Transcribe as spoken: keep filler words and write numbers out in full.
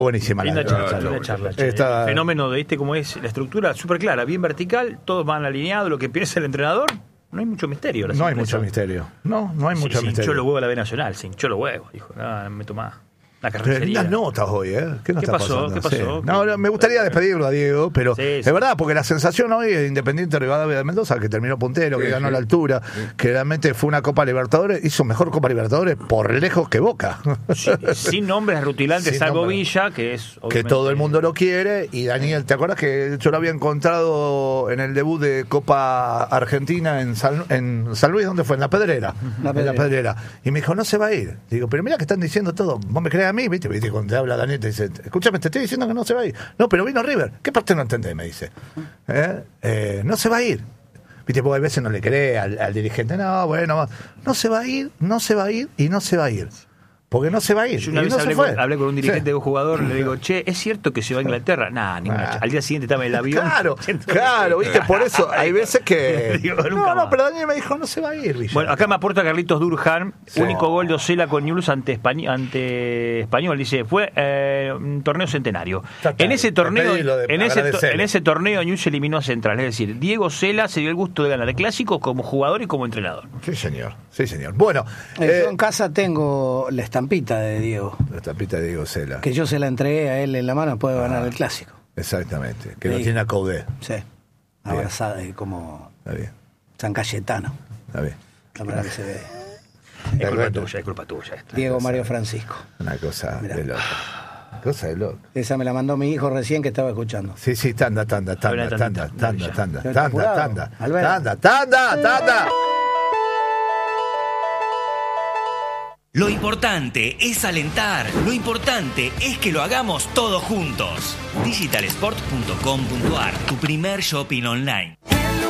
Buenísima Linda la charla, charla. linda charla, che. Está- El fenómeno de este, como es la estructura súper clara, bien vertical, todos van alineados, lo que piensa el entrenador, no hay mucho misterio. la No hay sorpresa. mucho misterio. No, no hay Se- mucho se misterio. hinchó los huevos a la B Nacional, se hinchó los huevos. Dijo, no, no me tomás. La Pero carnicería. lindas notas hoy, ¿eh? ¿Qué, nos ¿Qué está pasó? pasando? ¿Qué pasó? Sí. No, no, me gustaría despedirlo a Diego, pero Sí, es sí. verdad, porque la sensación hoy es Independiente Rivadavia de Mendoza, que terminó puntero, que Sí, ganó sí. la altura, que realmente fue una Copa Libertadores, hizo mejor Copa Libertadores por lejos que Boca. Sí, sin nombres rutilantes, Sin salvo nombres. Villa, que es. Que obviamente- todo el mundo lo quiere. Y Daniel, ¿te acuerdas que yo lo había encontrado en el debut de Copa Argentina en San, en San Luis? ¿Dónde fue? En La Pedrera. La En Pedrera. La Pedrera. Y me dijo, no se va a ir. Digo, pero mira que están diciendo todo. ¿Vos me crees a mí? ¿Viste? ¿Viste? Cuando te habla Daniel te dice, escúchame, te estoy diciendo que no se va a ir. No, pero vino River. ¿Qué parte no entendés? Me dice. ¿Eh? Eh, no se va a ir. Viste, porque a veces no le cree al, al dirigente. No, bueno, no se va a ir, no se va a ir y no se va a ir. Porque no se va a ir. Yo una y vez no hablé, se fue. con, hablé con un dirigente Sí. de un jugador, le digo, che, ¿es cierto que se va a Inglaterra? Nah, ninguna. Ah. Al día siguiente estaba en el avión. Claro, Yendo- claro, viste, por eso hay veces que. Digo, no, nunca no, más. pero Daniel me dijo, no se va a ir, Villa. Bueno, acá me aporta Carlitos Durhan, Sí. único gol de Osela con Newell's ante, Españ- ante Español. Dice, fue eh, un torneo centenario. Ya está, En ese torneo, pedilo de en ese, to- agradecerle. en ese torneo Newell's eliminó a Central. Es decir, Diego Osela se dio el gusto de ganar el clásico como jugador y como entrenador. Sí, señor, sí, señor. Bueno, Eh, eh, yo en casa tengo la estampita de Diego, la tapita de Diego Sela. que yo se la entregué a él en la mano después de ganar el clásico. Exactamente, que lo Sí. tiene a Caudé. Sí, abrazada y como Está bien, San Cayetano. está bien. La verdad que se ve. Es culpa Correcto. tuya, es culpa tuya. esto. Diego Mario Francisco. Una cosa Mirá. de loco. Cosa de loco. Esa me la mandó mi hijo recién que estaba escuchando. Sí, sí, tanda, tanda, Hay tanda, una tanda, tandita, tanda, ya. tanda, Pero tanda, apurado, tanda, Alberto. tanda, tanda, tanda. Lo importante es alentar. Lo importante es que lo hagamos todos juntos. digital sport punto com punto ar, tu primer shopping online.